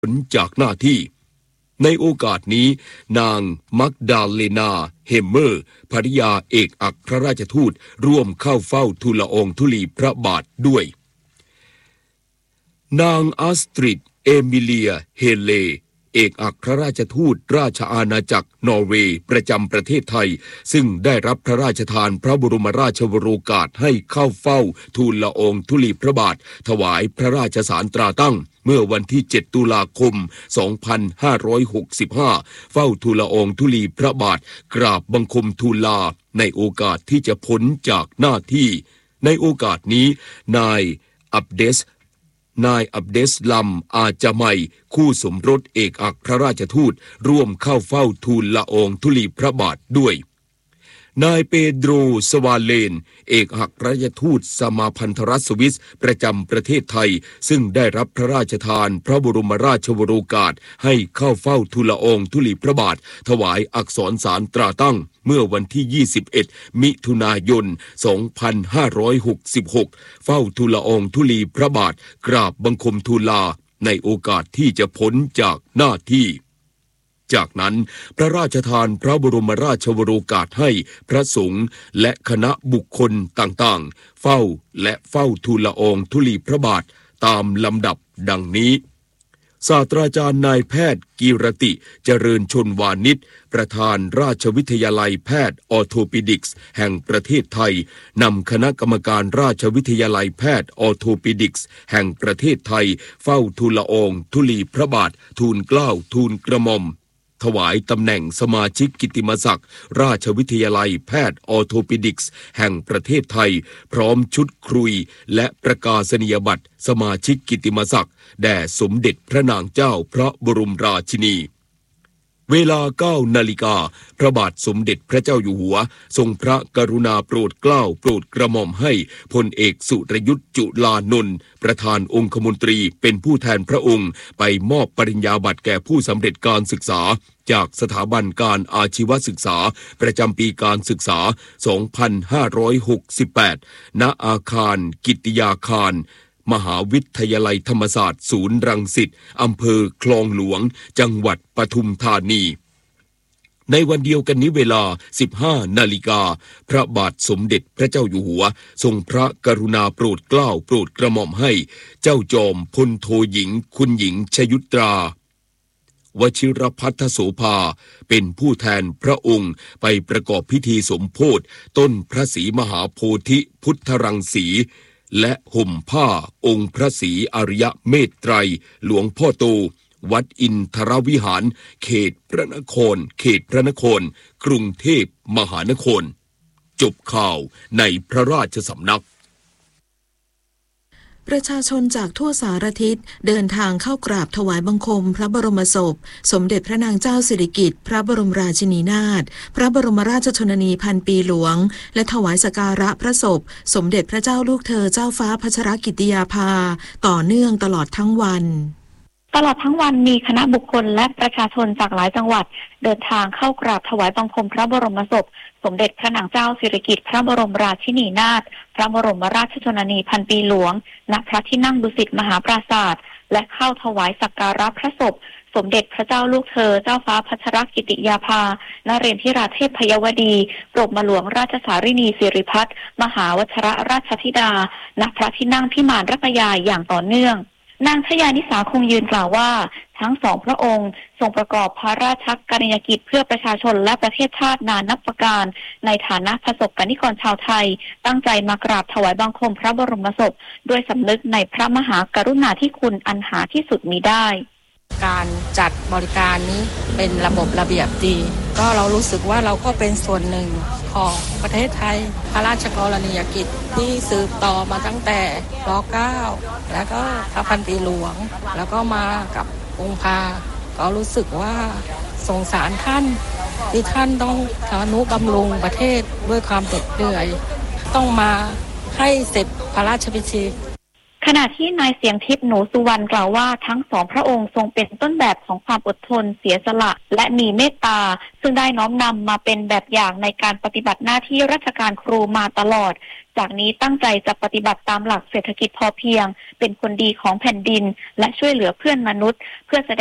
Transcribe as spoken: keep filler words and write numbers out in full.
พ้นจากหน้าที่ในโอกาสนี้นางมักดาเลนาเฮมเมอร์ภริยาเอกอัครราชทูตร่วมเข้าเฝ้าทูลละอองธุลีพระบาทด้วยนางอัสตริดเอมิเลียเฮเลเอกอัครราชทูตราชอาณาจักรนอร์เวย์ประจำประเทศไทยซึ่งได้รับพระราชทานพระบรมราชวโรกาสให้เข้าเฝ้าทูลละอองธุลีพระบาทถวายพระราชสารตราตั้งเมื่อวันที่เจ็ดตุลาคมสองพันห้าร้อยหกสิบห้าเฝ้าทูลละอองธุลีพระบาทกราบบังคมทูลลาในโอกาสที่จะพ้นจากหน้าที่ในโอกาสนี้นายอับเดสนายอับเดสลัมอาจามัยคู่สมรสเอกอัครราชทูตร่วมเข้าเฝ้าทูลละอองธุลีพระบาทด้วยนายเปโดรสวาเลนเอกอัครราชทูตสมาพันธรัฐสวิสประจำประเทศไทยซึ่งได้รับพระราชทานพระบรมราชวโรกาสให้เข้าเฝ้าทูลละอองธุลีพระบาทถวายอักษรสารตราตั้งเมื่อวันที่ยี่สิบเอ็ดมิถุนายนสองพันห้าร้อยหกสิบหกเฝ้าทูลละอองธุลีพระบาทกราบบังคมทูลลาในโอกาสที่จะพ้นจากหน้าที่จากนั้นพระราชทานพระบรมราชวโรกาสให้พระสงฆ์และคณะบุคคลต่างๆเฝ้าและเฝ้าทูลละอองธุลีพระบาทตามลำดับดังนี้ศาสตราจารย์นายแพทย์กีรติเจริญชลวานิชประธานราชวิทยาลัยแพทย์ออร์โทปิดิกส์แห่งประเทศไทยนำคณะกรรมการราชวิทยาลัยแพทย์ออร์โทปิดิกส์แห่งประเทศไทยเฝ้าทูลละอองธุลีพระบาททูลเกล้าทูลกระหม่อมถวายตำแหน่งสมาชิกกิตติมศักดิ์ราชวิทยาลัยแพทย์ออร์โทปิดิกส์แห่งประเทศไทยพร้อมชุดครุยและประกาศนียบัตรสมาชิกกิตติมศักดิ์แด่สมเด็จพระนางเจ้าพระบรมราชินีเวลาเก้านาฬิกาพระบาทสมเด็จพระเจ้าอยู่หัวทรงพระกรุณาโปรดเกล้าโปรดกระหม่อมให้พลเอกสุรยุทธจุลานนท์ประธานองคมนตรีเป็นผู้แทนพระองค์ไปมอบปริญญาบัตรแก่ผู้สำเร็จการศึกษาจากสถาบันการอาชีวศึกษาประจำปีการศึกษาสองพันห้าร้อยหกสิบแปดณอาคารกิตติยาคารมหาวิทยาลัยธรรมศาสตร์ศูนย์รังสิตอำเภอคลองหลวงจังหวัดปทุมธานีในวันเดียวกันนี้เวลา สิบห้านาฬิกาพระบาทสมเด็จพระเจ้าอยู่หัวทรงพระกรุณาโปรดเกล้าโปรดกระหม่อมให้เจ้าจอมพลโทหญิงคุณหญิงชยุตราวชิรพัฒโสภาเป็นผู้แทนพระองค์ไปประกอบพิธีสมโภชต้นพระศรีมหาโพธิพุทธรังสีและห่มผ้าองค์พระศรีอริยเมตไตรหลวงพ่อโตวัดอินทรวิหารเขตพระนครเขตพระนครกรุงเทพมหานครจบข่าวในพระราชสำนักประชาชนจากทั่วสารทิศเดินทางเข้ากราบถวายบังคมพระบรมศพสมเด็จพระนางเจ้าสิริกิติ์พระบรมราชินีนาถพระบรมราชชนนีพันปีหลวงและถวายสักการะพระศพสมเด็จพระเจ้าลูกเธอเจ้าฟ้าพัชรกิติยาภาต่อเนื่องตลอดทั้งวันตลอดทั้งวันมีคณะบุคคลและประชาชนจากหลายจังหวัดเดินทางเข้ากราบถวายบังคมพระบรมศพสมเด็จพระนางเจ้าสิริกิติ์พระบรมราชินีนาถพระบรมราชชนนีพันปีหลวงณพระที่นั่งดุสิตมหาปราสาทและเข้าถวายสักการะพระศพสมเด็จพระเจ้าลูกเธอเจ้าฟ้าพัชรกิติยาภานเรนทิราเทพยวดีกรมหลวงราชสารินีสิริพัฒน์มหาวชรราชธิดาณพระที่นั่งพิมานรัตยาอย่างต่อเนื่องนางชยานิสาคงยืนกล่าวว่าทั้งสองพระองค์ทรงประกอบพระราชกรณียกิจเพื่อประชาชนและประเทศชาตินานนับประการในฐานะประสบกนิกรชาวไทยตั้งใจมากราบถวายบังคมพระบรมศพด้วยสำนึกในพระมหากรุณาธิคุณอันหาที่สุดมิได้การจัดบริการนี้เป็นระบบระเบียบดีก็เรารู้สึกว่าเราก็เป็นส่วนหนึ่งของประเทศไทยพระราชกรณียกิจที่สืบต่อมาตั้งแต่ร.เก้าแล้วก็พระพันปีหลวงแล้วก็มากับองค์พาก็รู้สึกว่าสงสารท่านที่ท่านต้องทนุบำรุงประเทศด้วยความเหน็ดเหนื่อยต้องมาให้เสร็จพระราชพิธีขณะที่นายเสียงทิพย์หนูสุวรรณกล่าวว่าทั้งสองพระองค์ทรงเป็นต้นแบบของความอดทนเสียสละและมีเมตตาซึ่งได้น้อมนำมาเป็นแบบอย่างในการปฏิบัติหน้าที่ราชการครูมาตลอดจากนี้ตั้งใจจะปฏิบัติตามหลักเศรษฐกิจพอเพียงเป็นคนดีของแผ่นดินและช่วยเหลือเพื่อนมนุษย์เพื่อแสดง